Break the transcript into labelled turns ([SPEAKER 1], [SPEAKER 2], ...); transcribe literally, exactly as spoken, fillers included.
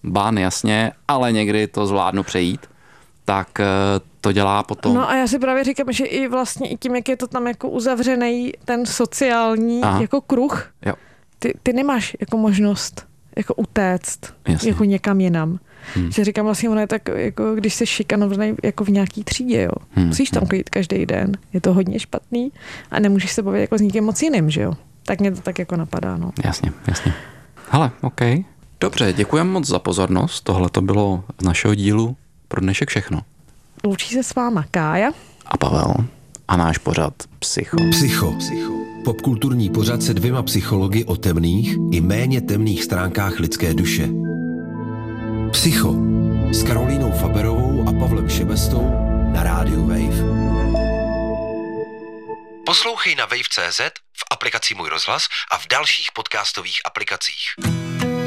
[SPEAKER 1] bán, jasně, ale někdy to zvládnu přejít, tak to dělá potom.
[SPEAKER 2] No a já si právě říkám, že i vlastně i tím, jak je to tam jako uzavřený ten sociální Aha. jako kruh,
[SPEAKER 1] jo.
[SPEAKER 2] Ty, ty nemáš jako možnost jako utéct
[SPEAKER 1] Jasně.
[SPEAKER 2] jako někam jinam.
[SPEAKER 1] Hmm.
[SPEAKER 2] Že říkám vlastně, ono je tak, jako když jsi šikanovaný jako v nějaký třídě, jo. Hmm. Musíš tam chodit každý den. Je to hodně špatný a nemůžeš se bavit jako s někým moc jiným, že jo. Tak mě to tak jako napadá, no.
[SPEAKER 1] Jasně, jasně. Hele, OK. Dobře, děkujeme moc za pozornost. Tohle to bylo z našeho dílu pro dnešek všechno.
[SPEAKER 2] Loučí se s váma Kája
[SPEAKER 1] a Pavel a náš pořad Psycho.
[SPEAKER 3] Psycho. Psycho. Popkulturní pořad se dvěma psychologi o temných i méně temných stránkách lidské duše. Psycho s Karolínou Faberovou a Pavlem Šebestou na rádiu Wave. Poslouchej na wave tečka cé zet, v aplikaci Můj rozhlas a v dalších podcastových aplikacích.